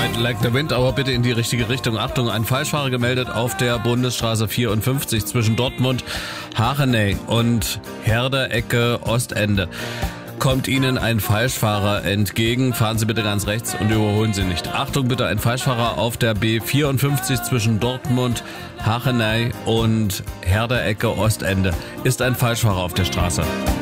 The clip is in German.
Ride Like the Wind, aber bitte in die richtige Richtung. Achtung, ein Falschfahrer gemeldet auf der Bundesstraße 54 zwischen Dortmund, Hachenay und Herder Ecke Ostende. Kommt Ihnen ein Falschfahrer entgegen, fahren Sie bitte ganz rechts und überholen Sie nicht. Achtung bitte, ein Falschfahrer auf der B54 zwischen Dortmund, Hachenay und Herder Ecke Ostende. Ist ein Falschfahrer auf der Straße.